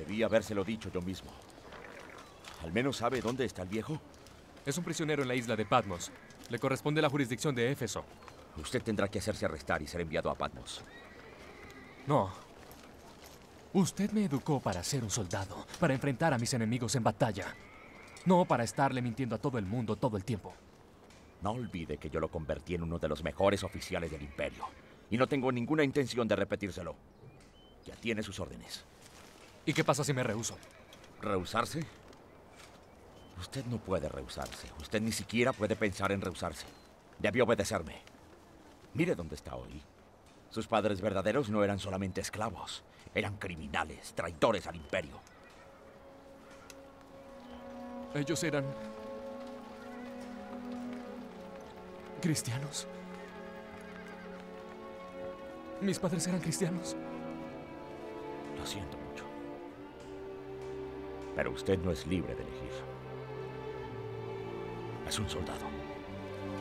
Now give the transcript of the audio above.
Debí habérselo dicho yo mismo. ¿Al menos sabe dónde está el viejo? Es un prisionero en la isla de Patmos. Le corresponde la jurisdicción de Éfeso. Usted tendrá que hacerse arrestar y ser enviado a Patmos. No. Usted me educó para ser un soldado, para enfrentar a mis enemigos en batalla. No para estarle mintiendo a todo el mundo todo el tiempo. No olvide que yo lo convertí en uno de los mejores oficiales del Imperio. Y no tengo ninguna intención de repetírselo. Ya tiene sus órdenes. ¿Y qué pasa si me rehúso? ¿Rehusarse? Usted no puede rehusarse. Usted ni siquiera puede pensar en rehusarse. Debe obedecerme. Mire dónde está hoy. Sus padres verdaderos no eran solamente esclavos. Eran criminales, traidores al Imperio. Ellos eran... cristianos. Mis padres eran cristianos. Lo siento mucho. Pero usted no es libre de elegir. Es un soldado.